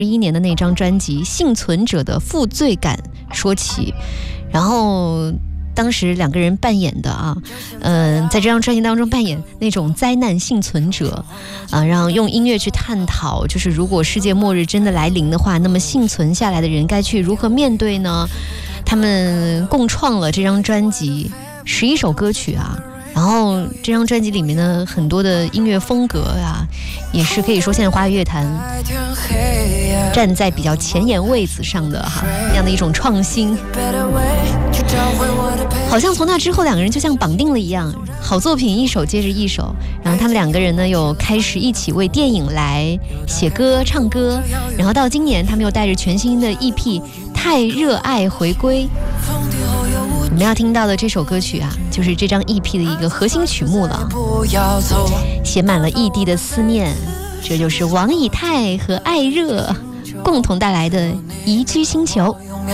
2011年的那张专辑《幸存者的负罪感》说起，然后当时两个人扮演的在这张专辑当中扮演那种灾难幸存者然后用音乐去探讨，就是如果世界末日真的来临的话，那么幸存下来的人该去如何面对呢？他们共创了这张专辑11首歌曲然后这张专辑里面呢，很多的音乐风格也是可以说现在华语乐坛站在比较前沿位子上的那样的一种创新。好像从那之后两个人就像绑定了一样，好作品一首接着一首，然后他们两个人呢又开始一起为电影来写歌唱歌，然后到今年他们又带着全新的 EP《太热爱》回归。我们要听到的这首歌曲就是这张 EP 的一个核心曲目了，写满了异地的思念，这就是王以太和艾热共同带来的《宜居星球》。